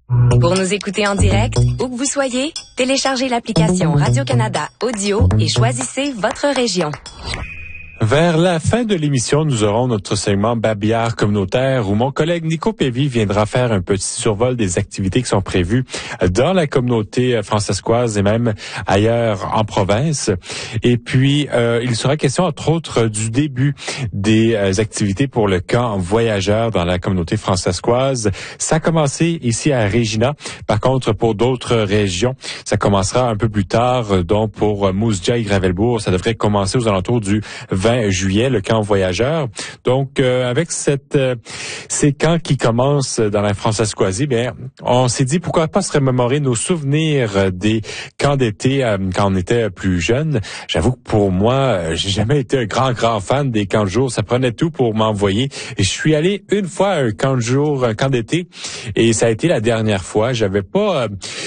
Pour nous écouter en direct, où que vous soyez, téléchargez l'application Radio-Canada Audio et choisissez votre région. Vers la fin de l'émission, nous aurons notre segment Babillard communautaire où mon collègue Nico Pévy viendra faire un petit survol des activités qui sont prévues dans la communauté francescoise et même ailleurs en province. Et puis, il sera question, entre autres, du début des activités pour le camp voyageurs dans la communauté francescoise. Ça a commencé ici à Regina. Par contre, pour d'autres régions, ça commencera un peu plus tard. Donc, pour Moose Jaw et Gravelbourg, ça devrait commencer aux alentours du 20 juillet, le camp voyageur. Donc, avec ces camps qui commencent dans la Francescoisie, bien, on s'est dit pourquoi pas se remémorer nos souvenirs des camps d'été quand on était plus jeune. J'avoue que pour moi, j'ai jamais été un grand fan des camps de jour. Ça prenait tout pour m'envoyer. Et je suis allé une fois à un camp de jour, un camp d'été, et ça a été la dernière fois. J'avais pas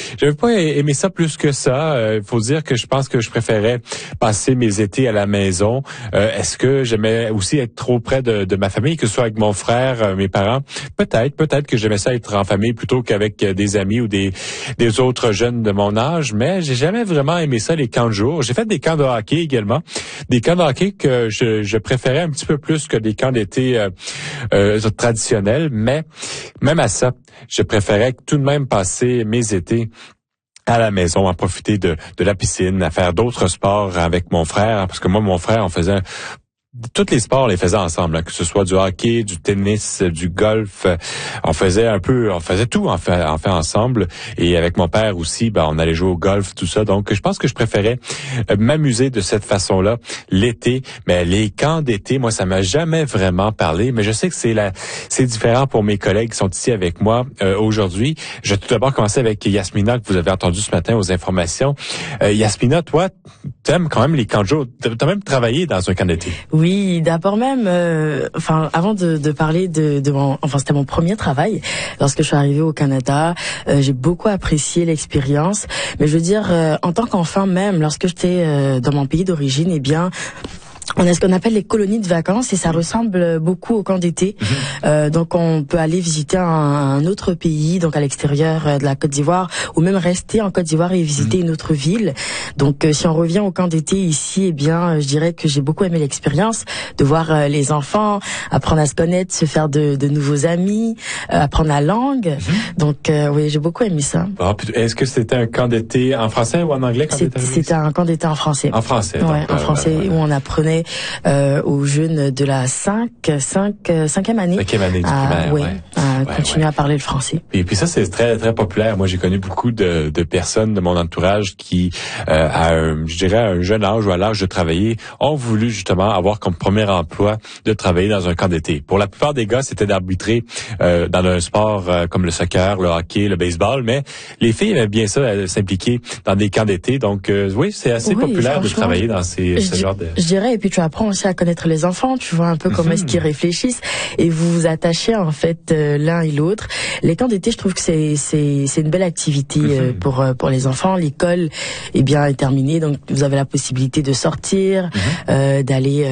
aimé ça plus que ça. Il faut dire que je pense que je préférais passer mes étés à la maison. Est-ce que j'aimais aussi être trop près de ma famille, que ce soit avec mon frère, mes parents? Peut-être que j'aimais ça être en famille plutôt qu'avec des amis ou des autres jeunes de mon âge, mais j'ai jamais vraiment aimé ça, les camps de jour. J'ai fait des camps de hockey également. Des camps de hockey que je préférais un petit peu plus que des camps d'été traditionnels, mais même à ça, je préférais tout de même passer mes étés à la maison, à profiter de la piscine, à faire d'autres sports avec mon frère, parce que moi, mon frère, on faisait tous les sports, on les faisait ensemble, que ce soit du hockey, du tennis, du golf. On faisait tout en fait ensemble. Et avec mon père aussi, on allait jouer au golf, tout ça. Donc, je pense que je préférais m'amuser de cette façon-là l'été. Mais les camps d'été, moi, ça m'a jamais vraiment parlé. Mais je sais que c'est différent pour mes collègues qui sont ici avec moi aujourd'hui. Je vais tout d'abord commencer avec Yasmina, que vous avez entendu ce matin aux informations. Yasmina, toi, t'aimes quand même les camps de jour. T'as même travaillé dans un camp d'été. Oui, d'abord même, avant de parler c'était mon premier travail lorsque je suis arrivée au Canada. J'ai beaucoup apprécié l'expérience, mais je veux dire, en tant qu'enfant même, lorsque j'étais dans mon pays d'origine, on a ce qu'on appelle les colonies de vacances et ça ressemble beaucoup au camp d'été. Donc on peut aller visiter un autre pays, donc à l'extérieur de la Côte d'Ivoire, ou même rester en Côte d'Ivoire et visiter une autre ville. Donc si on revient au camp d'été ici, je dirais que j'ai beaucoup aimé l'expérience de voir les enfants apprendre à se connaître, se faire de nouveaux amis, apprendre la langue. Donc oui, j'ai beaucoup aimé ça. Est-ce que c'était un camp d'été en français ou en anglais quand C'était un camp d'été en français. En français. Ouais, en français où on apprenait aux jeunes de la cinquième année. Cinquième année du primaire, continuer à parler le français. Et puis ça, c'est très, très populaire. Moi, j'ai connu beaucoup de personnes de mon entourage qui, à un jeune âge ou à l'âge de travailler, ont voulu justement avoir comme premier emploi de travailler dans un camp d'été. Pour la plupart des gars, c'était d'arbitrer dans un sport comme le soccer, le hockey, le baseball, mais les filles aimaient bien ça, s'impliquer dans des camps d'été. Donc, oui, c'est assez populaire de travailler dans ce genre de... Je dirais, et puis tu apprends aussi à connaître les enfants, tu vois un peu comment est-ce qu'ils réfléchissent et vous vous attachez en fait l'un et l'autre. Les camps d'été, je trouve que c'est une belle activité pour les enfants. L'école est terminée, donc vous avez la possibilité de sortir, d'aller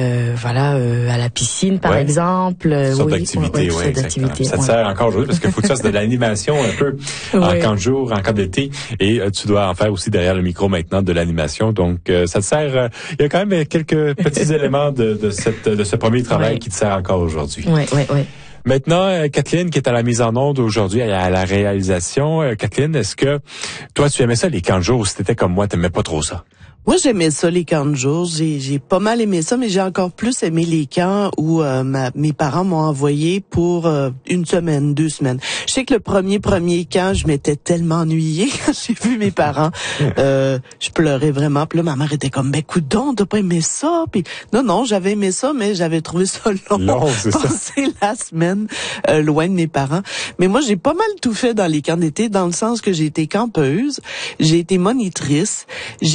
à la piscine par exemple. Sorte d'activité, ça te sert encore aujourd'hui parce qu'il faut que tu fasses de l'animation un peu en camp de jour, en camp d'été, et tu dois en faire aussi derrière le micro maintenant de l'animation. Donc ça te sert. Il y a quand même quelques petits éléments de ce premier travail qui te sert encore aujourd'hui. Oui. Maintenant, Kathleen, qui est à la mise en onde aujourd'hui, à la réalisation. Kathleen, est-ce que toi, tu aimais ça, les camps de jour, ou si t'étais comme moi, t'aimais pas trop ça? Moi, j'aimais ça, les camps de jour. J'ai pas mal aimé ça, mais j'ai encore plus aimé les camps où mes parents m'ont envoyé pour une semaine, 2 semaines. Je sais que le premier camp, je m'étais tellement ennuyée quand j'ai vu mes parents. Je pleurais vraiment. Puis là, ma mère était comme, coudonc, t'as pas aimé ça? Puis non, j'avais aimé ça, mais j'avais trouvé ça long passer la semaine loin de mes parents. Mais moi, j'ai pas mal tout fait dans les camps d'été, dans le sens que j'ai été campeuse, j'ai été monitrice,